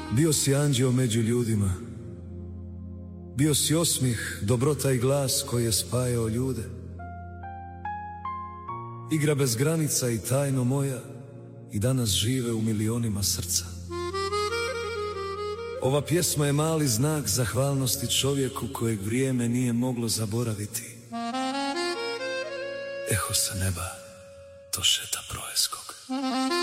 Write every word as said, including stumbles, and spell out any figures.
Bio si anđeo među ljudima, bio si osmih, dobrota i glas koji je spajao ljude. Igra bez granica i tajno moja i danas žive u milionima srca. Ova pjesma je mali znak zahvalnosti čovjeku kojeg vrijeme nije moglo zaboraviti. Eho sa neba to šeta Proeskog.